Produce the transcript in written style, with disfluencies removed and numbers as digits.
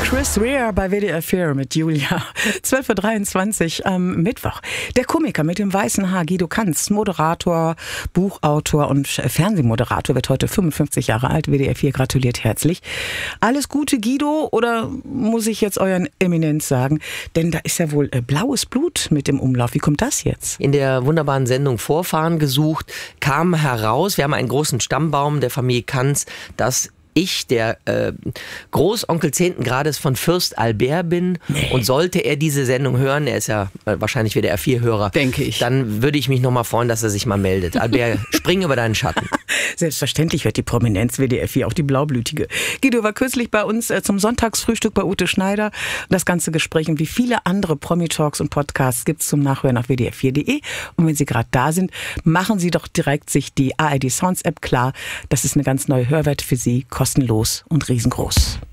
Chris Rea bei WDR 4 mit Julia. 12.23 Uhr am Mittwoch. Der Komiker mit dem weißen Haar, Guido Kanz, Moderator, Buchautor und Fernsehmoderator, wird heute 55 Jahre alt. WDR 4 gratuliert herzlich. Alles Gute, Guido, oder muss ich jetzt euren Eminenz sagen? Denn da ist ja wohl blaues Blut mit im Umlauf. Wie kommt das jetzt? In der wunderbaren Sendung Vorfahren gesucht kam heraus, wir haben einen großen Stammbaum der Familie Kanz, dass ich der Großonkel 10. Grades von Fürst Albert bin. Nee. Und sollte er diese Sendung hören, er ist ja wahrscheinlich wieder R4-Hörer, denke ich, dann würde ich mich nochmal freuen, dass er sich mal meldet. Albert, spring über deinen Schatten. Selbstverständlich hört die Prominenz WDR 4, auch die Blaublütige. Guido war kürzlich bei uns zum Sonntagsfrühstück bei Ute Schneider. Das ganze Gespräch und wie viele andere Promi-Talks und Podcasts gibt es zum Nachhören auf wdr4.de. Und wenn Sie gerade da sind, machen Sie doch direkt sich die ARD Sounds App klar. Das ist eine ganz neue Hörwelt für Sie, kostenlos und riesengroß.